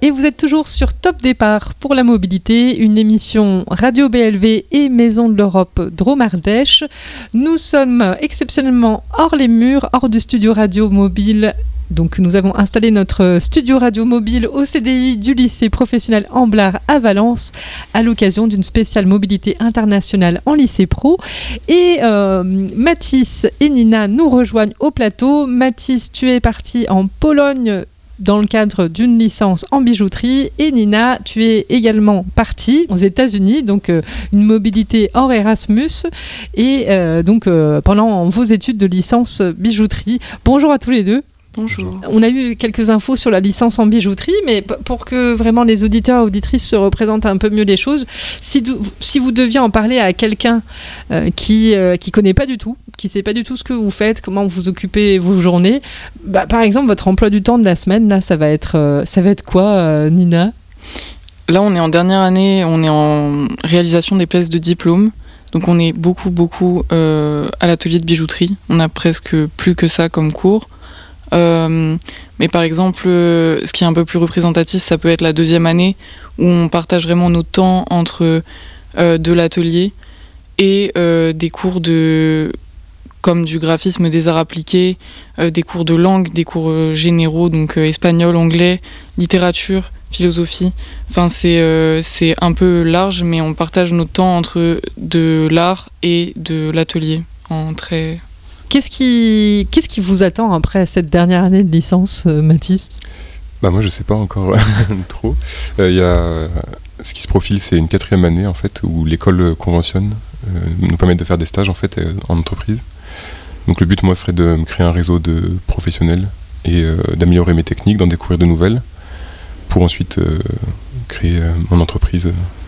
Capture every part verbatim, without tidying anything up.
Et vous êtes toujours sur Top Départ pour la mobilité, une émission Radio B L V et Maison de l'Europe Drôme-Ardèche. Nous sommes exceptionnellement hors les murs, hors du studio radio mobile. Donc nous avons installé notre studio radio mobile au C D I du lycée professionnel Amblard à Valence à l'occasion d'une spéciale mobilité internationale en lycée pro. Et euh, Mathis et Nina nous rejoignent au plateau. Mathis, tu es parti en Pologne dans le cadre d'une licence en bijouterie, et Nina, tu es également partie aux États-Unis, donc euh, une mobilité hors Erasmus, et euh, donc euh, pendant vos études de licence bijouterie. Bonjour à tous les deux. Bonjour. On a eu quelques infos sur la licence en bijouterie, mais p- pour que vraiment les auditeurs et auditrices se représentent un peu mieux les choses, si, do- si vous deviez en parler à quelqu'un euh, qui euh, qui connaît pas du tout, qui sait pas du tout ce que vous faites, comment vous occupez vos journées, bah, par exemple votre emploi du temps de la semaine, là, ça va être euh, ça va être quoi, euh, Nina ? Là, on est en dernière année, on est en réalisation des pièces de diplôme. Donc on est beaucoup, beaucoup euh, à l'atelier de bijouterie. On a presque plus que ça comme cours. Euh, mais par exemple, euh, ce qui est un peu plus représentatif, ça peut être la deuxième année où on partage vraiment notre temps entre euh, de l'atelier et euh, des cours de, comme du graphisme, des arts appliqués, euh, des cours de langue, des cours euh, généraux, donc euh, espagnol, anglais, littérature, philosophie. Enfin, c'est, euh, c'est un peu large, mais on partage notre temps entre de l'art et de l'atelier en très... Qu'est-ce qui, qu'est-ce qui vous attend après cette dernière année de licence, euh, Mathis ? Bah moi je sais pas encore trop. Il euh, y a ce qui se profile, c'est une quatrième année en fait où l'école conventionne, euh, nous permet de faire des stages en fait euh, en entreprise. Donc le but moi serait de me créer un réseau de professionnels et euh, d'améliorer mes techniques, d'en découvrir de nouvelles pour ensuite euh, créer euh, mon entreprise.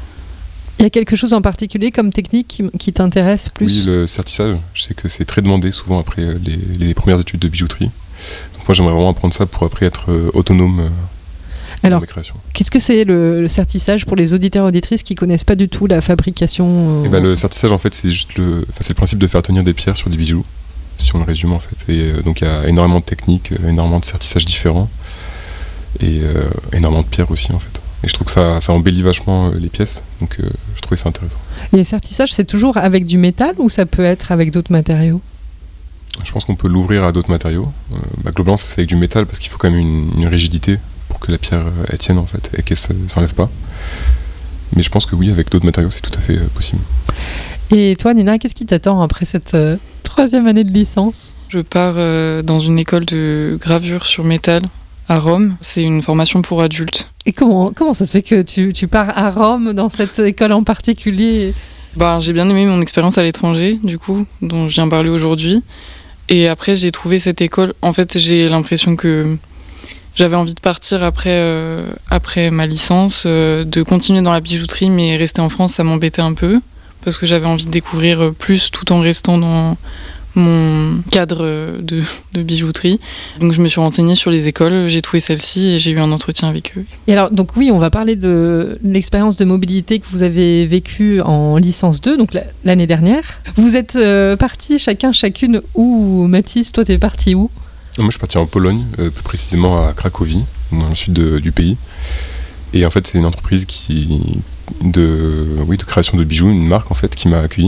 Il y a quelque chose en particulier comme technique qui, qui t'intéresse plus ? Oui, le certissage. Je sais que c'est très demandé souvent après les, les premières études de bijouterie. Donc moi j'aimerais vraiment apprendre ça pour après être euh, autonome euh, Alors, dans la création. Qu'est-ce que c'est le, le certissage pour les auditeurs et auditrices qui connaissent pas du tout la fabrication euh... Et ben, le certissage en fait c'est juste le, c'est le principe de faire tenir des pierres sur des bijoux, si on le résume en fait. Et euh, donc il y a énormément de techniques, énormément de certissages différents et euh, énormément de pierres aussi en fait. Et je trouve que ça, ça embellit vachement euh, les pièces, donc euh, je trouvais ça intéressant. Et les certissages, c'est toujours avec du métal ou ça peut être avec d'autres matériaux ? Je pense qu'on peut l'ouvrir à d'autres matériaux. Euh, bah, globalement, ça se fait avec du métal parce qu'il faut quand même une, une rigidité pour que la pierre euh, elle tienne en fait et qu'elle ne s'enlève pas. Mais je pense que oui, avec d'autres matériaux, c'est tout à fait euh, possible. Et toi, Nina, qu'est-ce qui t'attend après cette euh, troisième année de licence ? Je pars euh, dans une école de gravure sur métal à Rome. C'est une formation pour adultes. Et comment, comment ça se fait que tu, tu pars à Rome dans cette école en particulier ? Bah, j'ai bien aimé mon expérience à l'étranger, du coup, dont je viens parler aujourd'hui. Et après, j'ai trouvé cette école... En fait, j'ai l'impression que j'avais envie de partir après, euh, après ma licence, euh, de continuer dans la bijouterie, mais rester en France, ça m'embêtait un peu, parce que j'avais envie de découvrir plus tout en restant dans mon cadre de, de bijouterie. Donc je me suis renseignée sur les écoles, j'ai trouvé celle-ci et j'ai eu un entretien avec eux. Et alors, donc oui, on va parler de l'expérience de mobilité que vous avez vécue en licence deux, donc la, l'année dernière. Vous êtes euh, partis chacun, chacune où ? Mathis, toi t'es parti où ? Moi je suis parti en Pologne, euh, plus précisément à Cracovie, dans le sud de, du pays. Et en fait c'est une entreprise qui, de, oui, de création de bijoux, une marque en fait qui m'a accueilli.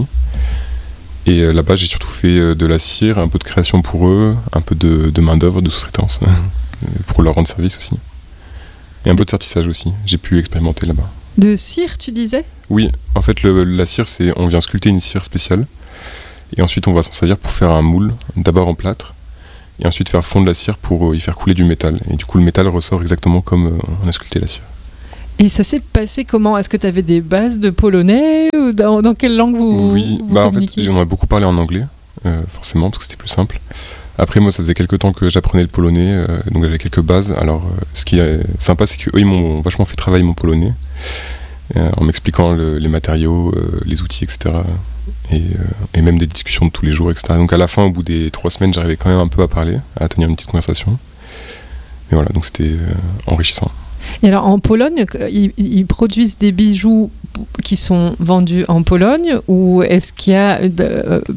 Et euh, là-bas, j'ai surtout fait euh, de la cire, un peu de création pour eux, un peu de, de main-d'œuvre, de sous-traitance, pour leur rendre service aussi. Et un peu de certissage aussi, j'ai pu expérimenter là-bas. De cire, tu disais ? Oui, en fait, le, la cire, c'est on vient sculpter une cire spéciale, et ensuite on va s'en servir pour faire un moule, d'abord en plâtre, et ensuite faire fondre la cire pour euh, y faire couler du métal. Et du coup, le métal ressort exactement comme euh, on a sculpté la cire. Et ça s'est passé comment ? Est-ce que tu avais des bases de polonais ou dans, dans quelle langue vous Oui, vous bah en fait, j'en ai beaucoup parlé en anglais, euh, forcément, parce que c'était plus simple. Après, moi, ça faisait quelques temps que j'apprenais le polonais, euh, donc j'avais quelques bases. Alors, euh, ce qui est sympa, c'est qu'eux, ils m'ont vachement fait travailler mon polonais, euh, en m'expliquant le, les matériaux, euh, les outils, et cetera. Et, euh, et même des discussions de tous les jours, et cetera. Donc à la fin, au bout des trois semaines, j'arrivais quand même un peu à parler, à tenir une petite conversation. Mais voilà, donc c'était euh, enrichissant. Et alors en Pologne, ils, ils produisent des bijoux qui sont vendus en Pologne, ou est-ce qu'il y a de,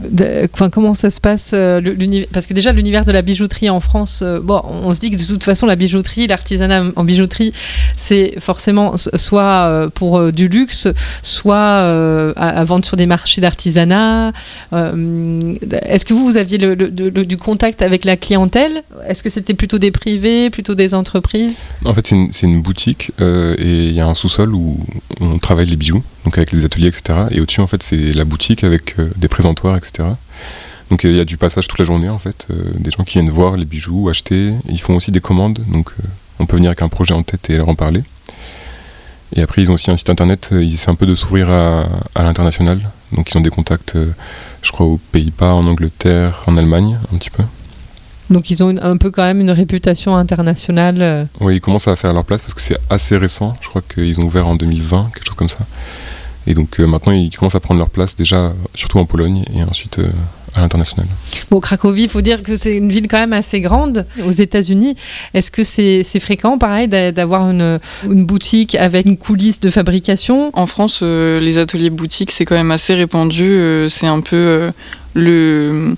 de, enfin, comment ça se passe euh, l'univers, parce que déjà l'univers de la bijouterie en France, euh, bon, on se dit que de toute façon la bijouterie, l'artisanat en bijouterie, c'est forcément soit euh, pour euh, du luxe, soit euh, à, à vendre sur des marchés d'artisanat. Euh, est-ce que vous, vous aviez le, le, le, du contact avec la clientèle? Est-ce que c'était plutôt des privés, plutôt des entreprises? En fait, c'est une, c'est une boutique euh, et il y a un sous-sol où on travaille les bijoux, donc avec les ateliers, et cetera. Et au-dessus, en fait, c'est la boutique avec euh, des présentoirs, et cetera. Donc il euh, y a du passage toute la journée, en fait, euh, des gens qui viennent voir les bijoux, acheter. Ils font aussi des commandes, donc euh, on peut venir avec un projet en tête et leur en parler. Et après, ils ont aussi un site internet, ils essaient un peu de s'ouvrir à, à l'international. Donc ils ont des contacts, euh, je crois, aux Pays-Bas, en Angleterre, en Allemagne, un petit peu. Donc ils ont une, un peu quand même une réputation internationale. Oui, ils commencent à faire leur place parce que c'est assez récent. Je crois qu'ils ont ouvert en deux mille vingt, quelque chose comme ça. Et donc euh, maintenant, ils commencent à prendre leur place déjà, surtout en Pologne et ensuite euh, à l'international. Bon, Cracovie, il faut dire que c'est une ville quand même assez grande aux États-Unis. Est-ce que c'est, c'est fréquent, pareil, d'avoir une, une boutique avec une coulisse de fabrication? En France, euh, les ateliers boutiques, c'est quand même assez répandu. Euh, c'est un peu euh, le...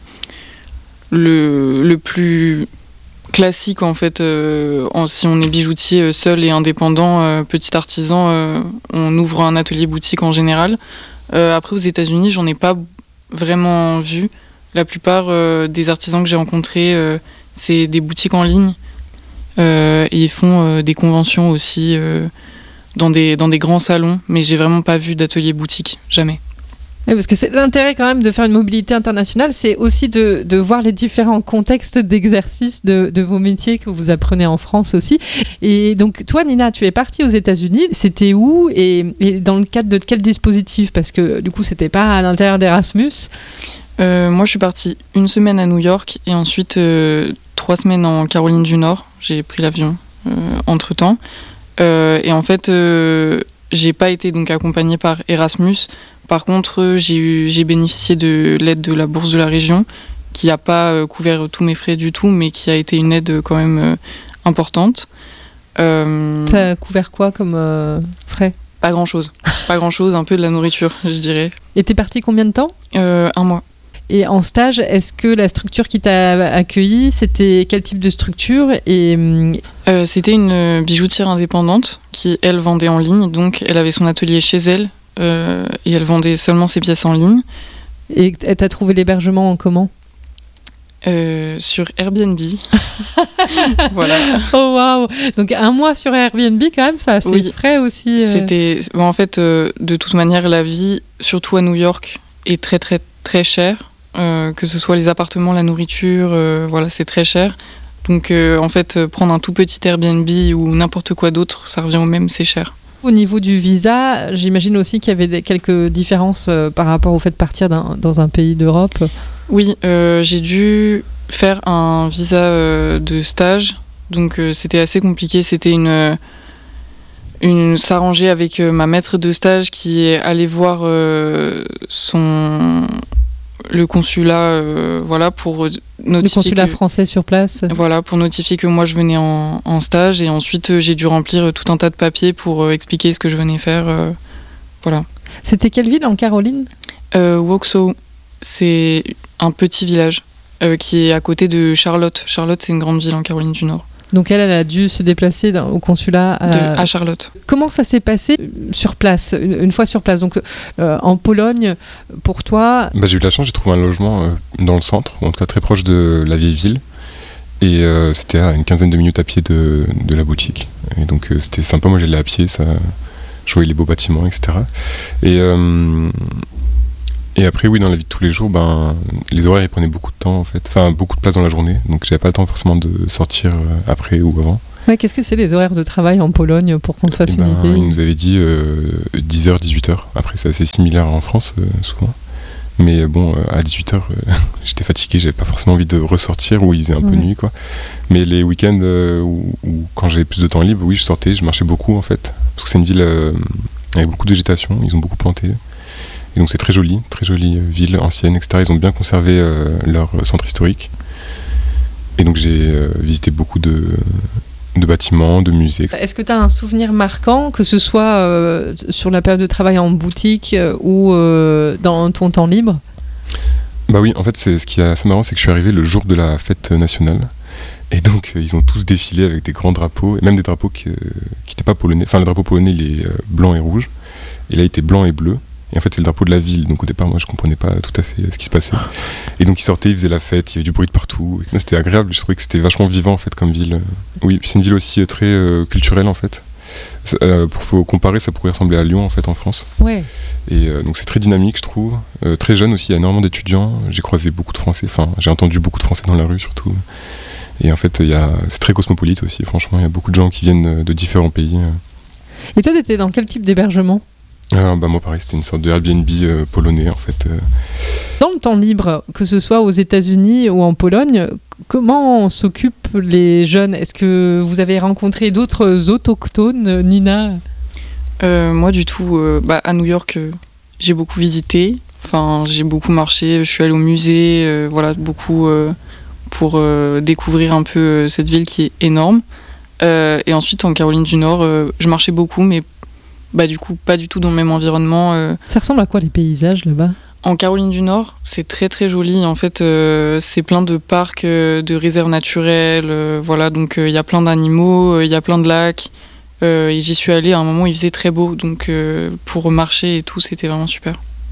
Le, le plus classique en fait, euh, en, si on est bijoutier euh, seul et indépendant, euh, petit artisan, euh, on ouvre un atelier boutique en général. Euh, après aux États-Unis, j'en ai pas vraiment vu. La plupart euh, des artisans que j'ai rencontrés, euh, c'est des boutiques en ligne euh, et ils font euh, des conventions aussi euh, dans des, dans des grands salons, mais j'ai vraiment pas vu d'atelier boutique, jamais. Oui, parce que c'est l'intérêt quand même de faire une mobilité internationale, c'est aussi de, de voir les différents contextes d'exercice de, de vos métiers que vous apprenez en France aussi. Et donc toi, Nina, tu es partie aux États-Unis. C'était où et, et dans le cadre de quel dispositif? Parce que du coup, c'était pas à l'intérieur d'Erasmus. Euh, moi, je suis partie une semaine à New York et ensuite euh, trois semaines en Caroline du Nord. J'ai pris l'avion euh, entre-temps. Euh, et en fait, euh, j'ai pas été donc accompagnée par Erasmus. Par contre, j'ai, eu, j'ai bénéficié de l'aide de la bourse de la région, qui n'a pas euh, couvert tous mes frais du tout, mais qui a été une aide quand même euh, importante. Euh... Ça a couvert quoi comme euh, frais? Pas grand-chose. Pas grand-chose, un peu de la nourriture, je dirais. Et t'es partie combien de temps? euh, Un mois. Et en stage, est-ce que la structure qui t'a accueilli, c'était quel type de structure? Et... Euh, c'était une bijoutière indépendante qui, elle, vendait en ligne. Donc, elle avait son atelier chez elle. Euh, et elle vendait seulement ses pièces en ligne. Et t'as trouvé l'hébergement en comment? euh, Sur Airbnb. Voilà. Oh waouh! Donc un mois sur Airbnb quand même, ça c'est oui. Frais aussi. Euh... C'était bon, en fait euh, de toute manière la vie, surtout à New York, est très très très chère. Euh, que ce soit les appartements, la nourriture, euh, voilà, c'est très cher. Donc euh, en fait, prendre un tout petit Airbnb ou n'importe quoi d'autre, ça revient au même, c'est cher. Au niveau du visa, j'imagine aussi qu'il y avait des, quelques différences euh, par rapport au fait de partir d'un, dans un pays d'Europe. Oui, euh, j'ai dû faire un visa euh, de stage, donc euh, c'était assez compliqué. C'était une, une s'arranger avec euh, ma maître de stage qui est allée voir euh, son le consulat, euh, voilà, pour notifier. Le consulat que, français sur place. Voilà, pour notifier que moi je venais en, en stage, et ensuite euh, j'ai dû remplir tout un tas de papiers pour euh, expliquer ce que je venais faire. Euh, voilà. C'était quelle ville en Caroline? euh, Waxhaw, c'est un petit village euh, qui est à côté de Charlotte. Charlotte, c'est une grande ville en Caroline du Nord. Donc elle, elle a dû se déplacer dans, au consulat à... De, à Charlotte. Comment ça s'est passé sur place, une, une fois sur place? Donc euh, en Pologne, pour toi... Bah, j'ai eu de la chance, j'ai trouvé un logement euh, dans le centre, ou en tout cas très proche de la vieille ville. Et euh, c'était à une quinzaine de minutes à pied de, de la boutique. Et donc euh, c'était sympa, moi j'allais à pied, ça, je voyais les beaux bâtiments, et cetera. Et... Euh, Et après, oui, dans la vie de tous les jours, ben, les horaires, ils prenaient beaucoup de temps, en fait. Enfin, beaucoup de place dans la journée. Donc, j'avais pas le temps forcément de sortir euh, après ou avant. Ouais, qu'est-ce que c'est les horaires de travail en Pologne, pour qu'on se fasse ben, une idée? Ils nous avaient dit euh, dix heures, dix-huit heures. Après, c'est assez similaire en France, euh, souvent. Mais bon, euh, à dix-huit heures, euh, j'étais fatigué, j'avais pas forcément envie de ressortir, ou il faisait un peu ouais. nuit, quoi. Mais les week-ends, euh, où, où, quand j'avais plus de temps libre, oui, je sortais, je marchais beaucoup, en fait. Parce que c'est une ville euh, avec beaucoup de végétation, ils ont beaucoup planté. Et donc c'est très joli, très jolie ville ancienne, et cetera. Ils ont bien conservé euh, leur centre historique. Et donc j'ai euh, visité beaucoup de, de bâtiments, de musées. Est-ce que tu as un souvenir marquant, que ce soit euh, sur la période de travail en boutique euh, ou euh, dans ton temps libre? Bah oui, en fait, c'est, ce qui est assez marrant, c'est que je suis arrivé le jour de la fête nationale. Et donc, euh, ils ont tous défilé avec des grands drapeaux, et même des drapeaux qui n'étaient pas polonais. Enfin, le drapeau polonais, il est euh, blanc et rouge. Et là, il était blanc et bleu. Et en fait, c'est le drapeau de la ville. Donc, au départ, moi, je comprenais pas tout à fait ce qui se passait. Et donc, ils sortaient, ils faisaient la fête, il y avait du bruit de partout. Et c'était agréable. Je trouvais que c'était vachement vivant, en fait, comme ville. Oui, puis c'est une ville aussi euh, très euh, culturelle, en fait. Euh, pour faut comparer, ça pourrait ressembler à Lyon, en fait, en France. Ouais. Et euh, donc, c'est très dynamique, je trouve. Euh, très jeune aussi, il y a énormément d'étudiants. J'ai croisé beaucoup de Français. Enfin, j'ai entendu beaucoup de Français dans la rue, surtout. Et en fait, il y a, c'est très cosmopolite aussi. Franchement, il y a beaucoup de gens qui viennent de différents pays. Et toi, tu étais dans quel type d'hébergement ? Alors, bah, moi, pareil, c'était une sorte de Airbnb euh, polonais, en fait. Euh. Dans le temps libre, que ce soit aux États-Unis ou en Pologne, comment s'occupent les jeunes ? Est-ce que vous avez rencontré d'autres autochtones, Nina ? euh, Moi, du tout, euh, bah, à New York, euh, j'ai beaucoup visité. Enfin, j'ai beaucoup marché. Je suis allée au musée, euh, voilà, beaucoup euh, pour euh, découvrir un peu euh, cette ville qui est énorme. Euh, et ensuite, en Caroline du Nord, euh, je marchais beaucoup, mais bah, du coup, pas du tout dans le même environnement. Euh. Ça ressemble à quoi les paysages là-bas ? En Caroline du Nord, c'est très très joli. En fait, euh, c'est plein de parcs, euh, de réserves naturelles. Euh, voilà, donc il euh, y a plein d'animaux, il euh, y a plein de lacs. Euh, et j'y suis allée à un moment où il faisait très beau. Donc euh, pour marcher et tout, c'était vraiment super.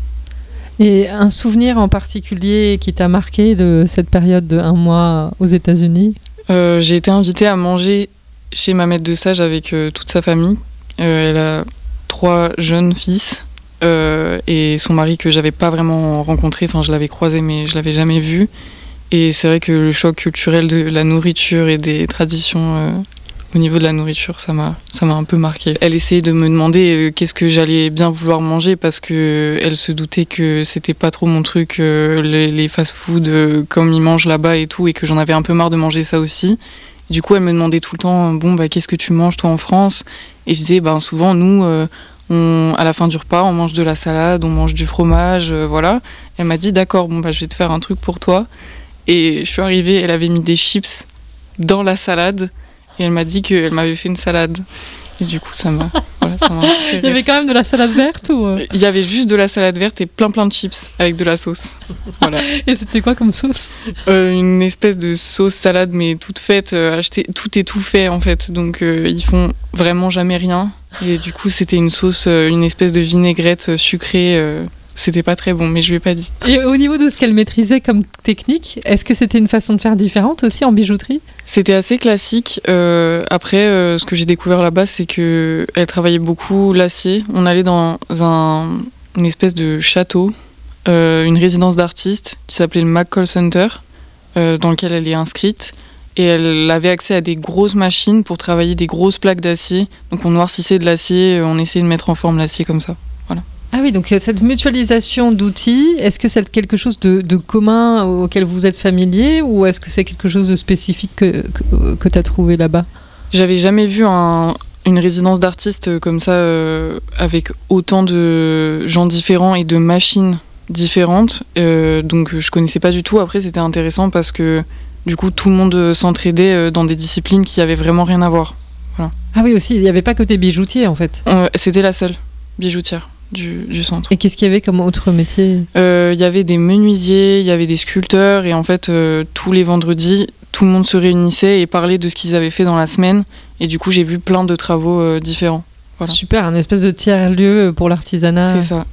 Et un souvenir en particulier qui t'a marqué de cette période de un mois aux États-Unis ? euh, J'ai été invitée à manger chez ma maître de stage avec euh, toute sa famille. Euh, elle a trois jeunes fils euh, et son mari que j'avais pas vraiment rencontré, enfin je l'avais croisé mais je l'avais jamais vu. Et c'est vrai que le choc culturel de la nourriture et des traditions euh, au niveau de la nourriture, ça m'a, ça m'a un peu marqué. Elle essayait de me demander euh, qu'est-ce que j'allais bien vouloir manger parce que elle se doutait que c'était pas trop mon truc, euh, les, les fast-food euh, comme ils mangent là-bas et tout, et que j'en avais un peu marre de manger ça aussi. Et du coup, elle me demandait tout le temps, bon bah qu'est-ce que tu manges toi en France ? Et je disais, ben souvent nous, euh, on, à la fin du repas, on mange de la salade, on mange du fromage, euh, voilà. Elle m'a dit, d'accord, bon bah je vais te faire un truc pour toi. Et je suis arrivée, elle avait mis des chips dans la salade. Et elle m'a dit qu'elle m'avait fait une salade. Et du coup, ça m'a... Voilà, ça m'a fait rire. Il y avait quand même de la salade verte ou... Il y avait juste de la salade verte et plein plein de chips avec de la sauce. Voilà. Et c'était quoi comme sauce ? euh, Une espèce de sauce salade, mais toute faite, euh, achetée, tout est tout fait en fait. Donc euh, ils font vraiment jamais rien. Et du coup, c'était une sauce, euh, une espèce de vinaigrette sucrée. Euh, C'était pas très bon, mais je lui ai pas dit. Et au niveau de ce qu'elle maîtrisait comme technique, est-ce que c'était une façon de faire différente aussi en bijouterie ? C'était assez classique. Euh, après, euh, ce que j'ai découvert là-bas, c'est que elle travaillait beaucoup l'acier. On allait dans un, une espèce de château, euh, une résidence d'artistes qui s'appelait le McCall Center, euh, dans lequel elle est inscrite. Et elle avait accès à des grosses machines pour travailler des grosses plaques d'acier. Donc on noircissait de l'acier, on essayait de mettre en forme l'acier comme ça. Voilà. Ah oui, donc cette mutualisation d'outils, est-ce que c'est quelque chose de, de commun auquel vous êtes familier ou est-ce que c'est quelque chose de spécifique que, que, que tu as trouvé là-bas ? J'avais jamais vu un, une résidence d'artistes comme ça, euh, avec autant de gens différents et de machines différentes. Euh, donc je connaissais pas du tout. Après, c'était intéressant parce que du coup, tout le monde s'entraidait dans des disciplines qui avaient vraiment rien à voir. Voilà. Ah oui, aussi, il n'y avait pas côté bijoutier en fait. Euh, c'était la seule bijoutière. Du, du centre. Et qu'est-ce qu'il y avait comme autre métier ? Il euh, y avait des menuisiers, il y avait des sculpteurs, et en fait, euh, tous les vendredis, tout le monde se réunissait et parlait de ce qu'ils avaient fait dans la semaine. Et du coup, j'ai vu plein de travaux euh, différents. Voilà. Super, un espèce de tiers-lieu pour l'artisanat. C'est ça.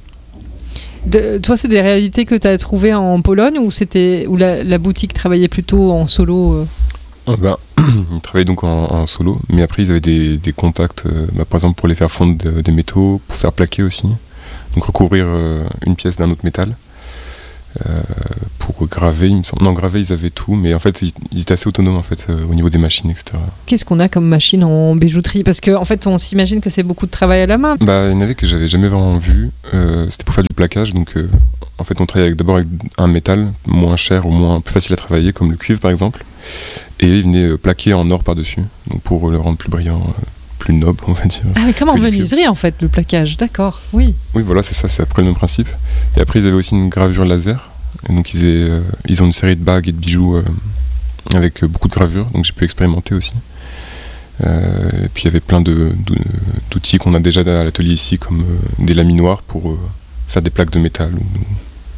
De, toi, c'est des réalités que tu as trouvées en Pologne ou c'était où la, la boutique travaillait plutôt en solo euh... Oh ben, ils travaillaient donc en, en solo, mais après ils avaient des, des contacts, euh, bah, par exemple pour les faire fondre de, des métaux, pour faire plaquer aussi, donc recouvrir euh, une pièce d'un autre métal, euh, pour graver, il me semble. Non, graver ils avaient tout, mais en fait ils, ils étaient assez autonomes en fait, euh, au niveau des machines, et cetera. Qu'est-ce qu'on a comme machine en bijouterie ? Parce qu'en en fait on s'imagine que c'est beaucoup de travail à la main. Bah, il y en avait que j'avais jamais vraiment vu, euh, c'était pour faire du plaquage, donc euh, en fait on travaillait avec, d'abord avec un métal moins cher ou moins plus facile à travailler, comme le cuivre par exemple. Et ils venaient plaquer en or par-dessus, donc pour le rendre plus brillant, plus noble, on va dire. Ah, mais comme en menuiserie, en fait, le plaquage, d'accord, oui. Oui, voilà, c'est ça, c'est après le même principe. Et après, ils avaient aussi une gravure laser, et donc ils, faisaient, euh, ils ont une série de bagues et de bijoux euh, avec beaucoup de gravures, donc j'ai pu expérimenter aussi. Euh, et puis il y avait plein de, de, d'outils qu'on a déjà à l'atelier ici, comme euh, des laminoirs pour euh, faire des plaques de métal. Ou,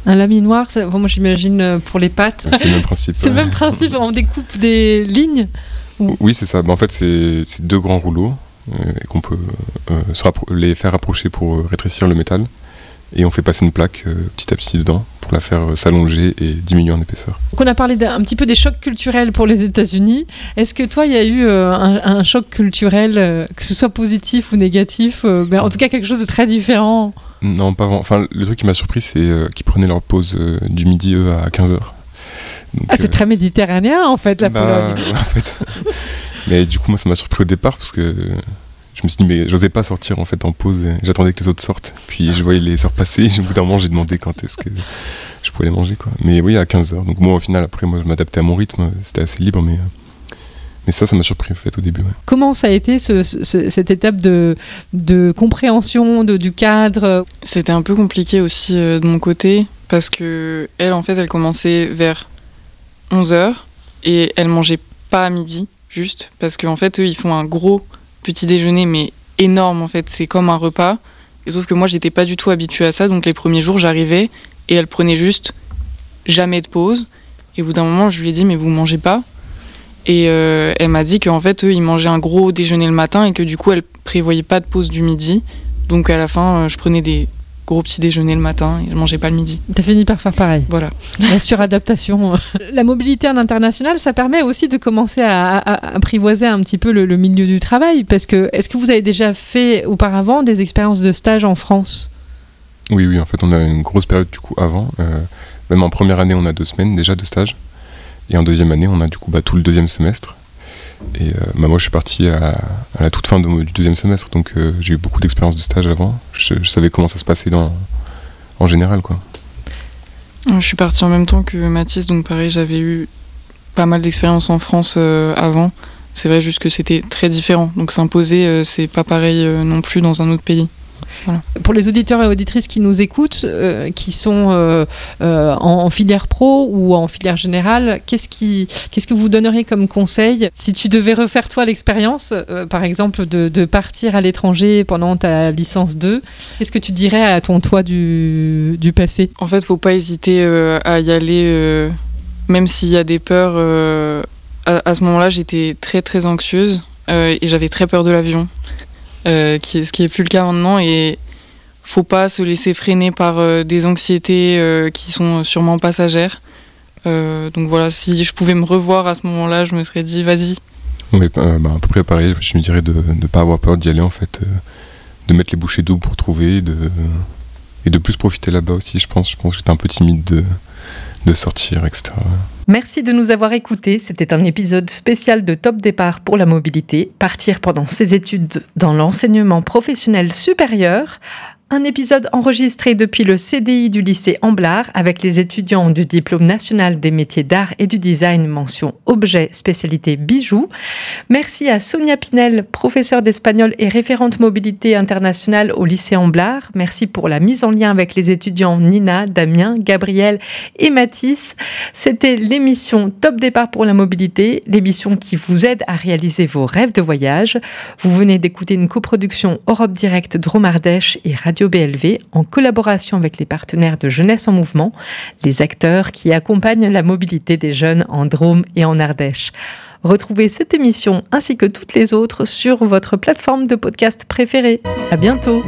Un laminoir, c'est, bon, moi j'imagine pour les pâtes. C'est le même principe. C'est ouais. le même principe, on découpe des lignes ou... Oui, c'est ça. Bah, en fait, c'est, c'est deux grands rouleaux euh, et qu'on peut euh, se rappro- les faire approcher pour euh, rétrécir le métal. Et on fait passer une plaque euh, petit à petit dedans pour la faire euh, s'allonger et diminuer en épaisseur. Donc on a parlé d'un un petit peu des chocs culturels pour les États-Unis. Est-ce que toi, il y a eu euh, un, un choc culturel, euh, que ce soit positif ou négatif, euh, ben, en tout cas quelque chose de très différent? Non, pas vraiment. Enfin, le truc qui m'a surpris, c'est euh, qu'ils prenaient leur pause euh, du midi, eux, à quinze heures. Donc, ah, c'est euh, très méditerranéen, en fait, la bah, Pologne. Ouais, en fait. Mais du coup, moi, ça m'a surpris au départ, parce que je me suis dit, mais j'osais pas sortir en fait en pause. J'attendais que les autres sortent. Puis je voyais les heures passer. Au bout d'un moment, j'ai demandé quand est-ce que je pouvais les manger, quoi. Mais oui, à quinze heures. Donc moi, au final, après, moi, je m'adaptais à mon rythme. C'était assez libre, mais, mais ça, ça m'a surpris en fait au début. Ouais. Comment ça a été ce, ce, cette étape de, de compréhension de, du cadre? C'était un peu compliqué aussi euh, de mon côté parce que elle, en fait, elle commençait vers onze heures et elle mangeait pas à midi, juste parce qu'en fait, eux, ils font un gros petit déjeuner mais énorme en fait, c'est comme un repas. Et sauf que moi j'étais pas du tout habituée à ça, donc les premiers jours j'arrivais et elle prenait juste jamais de pause. Et au bout d'un moment je lui ai dit mais vous mangez pas? Et euh, elle m'a dit qu'en fait eux ils mangeaient un gros déjeuner le matin et que du coup elle prévoyait pas de pause du midi. Donc à la fin euh, je prenais des gros petits déjeuners le matin et je mangeais pas le midi. T'as fini par faire pareil. Voilà. La suradaptation. La mobilité à l'international, ça permet aussi de commencer à, à, à apprivoiser un petit peu le, le milieu du travail. Parce que, est-ce que vous avez déjà fait auparavant des expériences de stage en France? Oui, oui, en fait, on a une grosse période du coup avant. Euh, même en première année, on a deux semaines déjà de stage. Et en deuxième année, on a du coup bah, tout le deuxième semestre. Et euh, bah, moi, je suis parti à, à la toute fin de, du deuxième semestre, donc euh, j'ai eu beaucoup d'expérience de stage avant. Je, je savais comment ça se passait dans, en général, quoi. Je suis partie en même temps que Mathis, donc pareil, j'avais eu pas mal d'expérience en France euh, avant. C'est vrai juste que c'était très différent, donc s'imposer, euh, c'est pas pareil euh, non plus dans un autre pays. Voilà. Pour les auditeurs et auditrices qui nous écoutent, euh, qui sont euh, euh, en, en filière pro ou en filière générale, qu'est-ce, qui, qu'est-ce que vous donneriez comme conseil si tu devais refaire toi l'expérience, euh, par exemple de, de partir à l'étranger pendant ta licence deux, qu'est-ce que tu dirais à ton toi du, du passé? En fait, faut pas hésiter euh, à y aller, euh, même s'il y a des peurs. Euh, à, à ce moment-là, j'étais très très anxieuse euh, et j'avais très peur de l'avion. Euh, qui est, ce qui n'est plus le cas maintenant, et faut pas se laisser freiner par euh, des anxiétés euh, qui sont sûrement passagères. Euh, donc voilà, si je pouvais me revoir à ce moment-là, je me serais dit vas-y. Oui, bah, bah, à peu près pareil, je me dirais de ne pas avoir peur d'y aller en fait, euh, de mettre les bouchées doubles pour trouver, de, et de plus profiter là-bas aussi, je pense. Je pense que j'étais un peu timide de, de sortir, et cetera. Merci de nous avoir écoutés. C'était un épisode spécial de Top Départ pour la mobilité. Partir pendant ses études dans l'enseignement professionnel supérieur. Un épisode enregistré depuis le C D I du lycée Amblard avec les étudiants du diplôme national des métiers d'art et du design mention objet spécialité bijoux. Merci à Sonia Pinel, professeure d'espagnol et référente mobilité internationale au lycée Amblard. Merci pour la mise en lien avec les étudiants Nina, Damien, Gabriel et Mathis. C'était l'émission Top Départ pour la mobilité, l'émission qui vous aide à réaliser vos rêves de voyage. Vous venez d'écouter une coproduction Europe Direct Drôme Ardèche et Radio B L V en collaboration avec les partenaires de Jeunesse en Mouvement, les acteurs qui accompagnent la mobilité des jeunes en Drôme et en Ardèche. Retrouvez cette émission ainsi que toutes les autres sur votre plateforme de podcast préférée. À bientôt.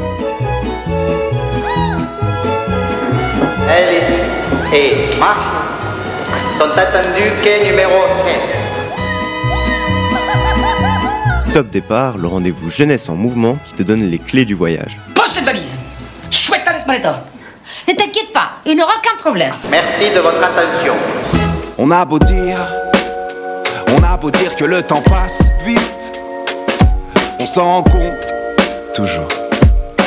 Allez-y et marche. Sont attendus quai numéro quinze. Top Départ, le rendez-vous Jeunesse en Mouvement qui te donne les clés du voyage. Pose cette valise. Chouette à l'espaletto. Ne t'inquiète pas, il n'y aura aucun problème. Merci de votre attention. On a beau dire, on a beau dire que le temps passe vite, on s'en rend compte toujours.